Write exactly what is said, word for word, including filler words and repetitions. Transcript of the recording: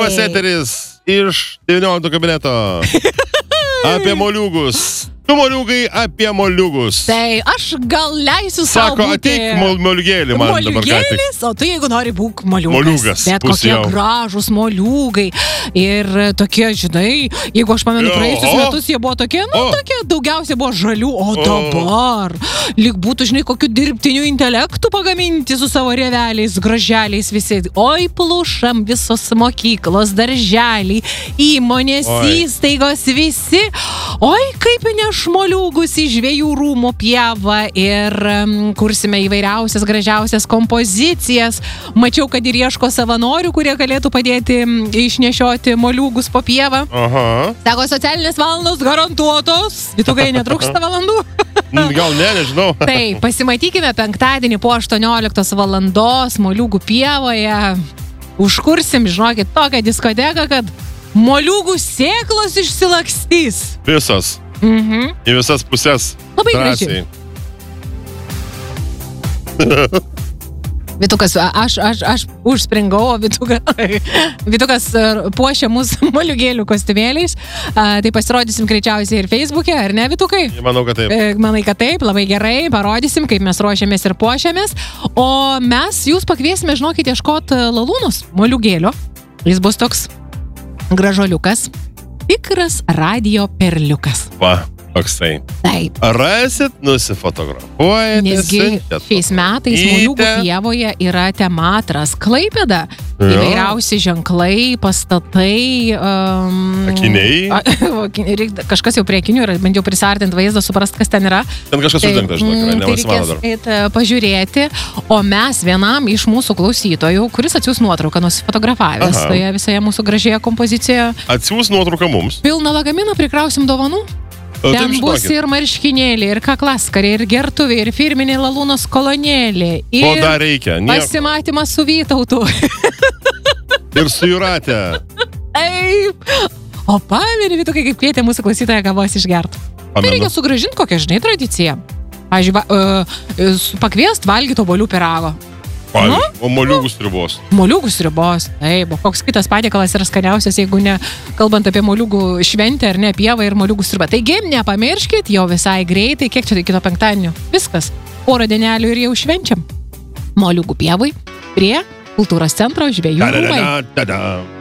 Pirmas eteris iš devyniolikto kabineto. Apie moliūgus. Tu moliūgai apie moliūgus. Tai aš gal leisiu savo Sako, būti... ateik mol, moliūgėlį man dabar ką tik. Moliūgėlis, o tu jeigu nori būk moliūgas. Moliūgas, Bet kokie pusiau. gražus moliūgai. Ir tokie, žinai, jeigu aš pamenu, Jo, praėjusius o. metus jie buvo tokie, nu, O. tokie daugiausiai buvo žalių, o O. dabar lyg būtų, žinai, kokiu dirbtiniu intelektu pagaminti su savo rieveliais, graželiais visi. Oi, plušam visos mokyklos, darželiai, įmonės, Oi. įstaigos, visi. Oi, kaip neš moliūgus į žvejų rūmų pievą ir um, kursime įvairiausias, gražiausias kompozicijas. Mačiau, kad ir ieško savanorių, kurie galėtų padėti um, išnešioti moliūgus po pievą. Aha. Sako, socialinės valandos garantuotos. Vytukai netrūksta valandų. Gal ne, nežinau. Tai pasimatykime penktadienį po aštuonioliktos valandos moliūgų pievoje. Užkursim, žinokit, tokią diskoteką, kad moliūgų sėklos išsilakstys. Visos. Mhm. Į visas pusės. Labai gražiai. Vytukas, aš, aš, aš užspringau, o Vytuka, Vytukas puošia mūsų moliūgėlių kostiumėliais. A, tai pasirodysim greičiausiai ir Facebook'e, ar ne, Vytukai? Manau, kad taip. E, Manai, kad taip, labai gerai, parodysim, kaip mes ruošiamės ir puošiamės. O mes jūs pakviesime, žinokit, ieškoti lalūnus moliūgėlio. Jis bus toks gražuoliukas, tikras radio perliukas. Va, toksai. Taip. Rasit, nusifotografuojate. Nesgi siunčiat šiais metais fotogytę. moliūgų pievoje yra tematras Klaipėda. Jo. Įvairiausi ženklai, pastatai. Um, Akiniai. a- akiniai, reik- Kažkas jau prie akinių yra, bent jau prisartinti vaizdą, suprast, kas ten yra. Ten kažkas uždengta, žinok, yra, mm, tai nevasimano reikės dar. eit, e, pažiūrėti. O mes vienam iš mūsų klausytojų, kuris atsiūs nuotrauką nusifotografavęs Aha. toje visoje mūsų gražioje kompozicijoje, Atsiūs nuotrauką mums. pilną lagaminą prikrausim dovanų. O, Ten taip, bus žinokit. ir marškinėlė, ir kaklaskarė, ir gertuvė, ir firminė lalūnos kolonėlė. Ko Ir dar reikia? Nieko. pasimatymas su Vytautu. Ir su Jūratė. Taip. O pameni, Vytukai, kaip kvietė mūsų klausytoją kavos išgerti. Tai reikia Pamenu. sugrąžinti kokią, žinai, tradiciją. Pavyzdžiui, va, uh, pakviest valgyti obuolių pirago. Pavyzdžiui, o moliūgų stribos. Moliūgų sriubos. Taip, o koks kitas patiekalas yra skaniausias, jeigu ne, kalbant apie moliūgų šventę ar ne, pievą ir moliūgų sriubą. Taigi, nepamirškit, jau visai greitai, kiek čia kito penktadienio. Viskas. Porą dienelių ir jau švenčiam. Moliūgų pievai prie kultūros centro žvejų rūmai. Da-da-da-da-da.